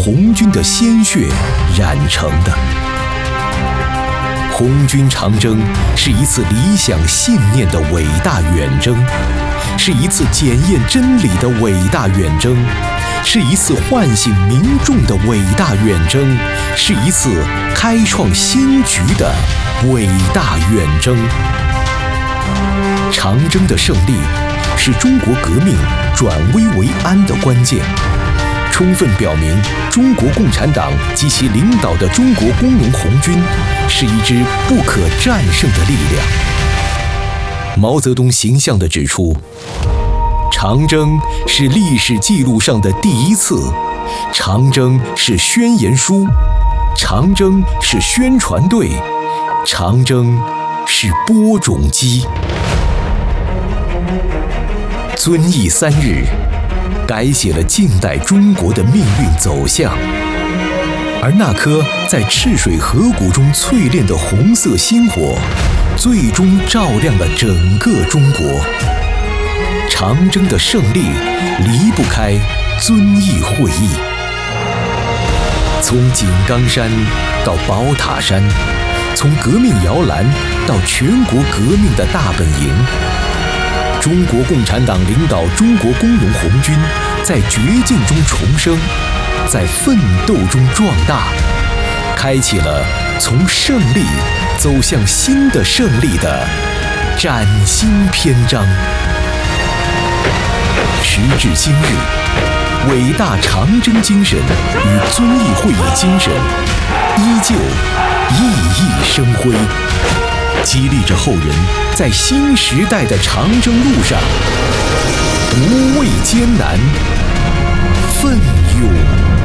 红军的鲜血染成的。红军长征是一次理想信念的伟大远征，是一次检验真理的伟大远征，是一次唤醒民众的伟大远征，是一次开创新局的伟大远征。长征的胜利是中国革命转危为安的关键，充分表明中国共产党及其领导的中国工农红军是一支不可战胜的力量。毛泽东形象地指出，长征是历史记录上的第一次，长征是宣言书，长征是宣传队，长征是播种机。遵义3日改写了近代中国的命运走向，而那颗在赤水河谷中淬炼的红色星火，最终照亮了整个中国。长征的胜利离不开遵义会议。从井冈山到宝塔山，从革命摇篮到全国革命的大本营，中国共产党领导中国工农红军在绝境中重生，在奋斗中壮大，开启了从胜利走向新的胜利的崭新篇章。时至今日，伟大长征精神与遵义会议精神依旧熠熠生辉，激励着后人在新时代的长征路上不畏艰难，奋勇